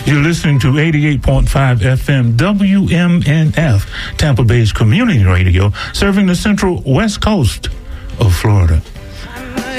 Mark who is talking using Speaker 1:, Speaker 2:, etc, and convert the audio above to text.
Speaker 1: You're listening to 88.5 FM WMNF, Tampa Bay's community radio, serving the central west coast of Florida.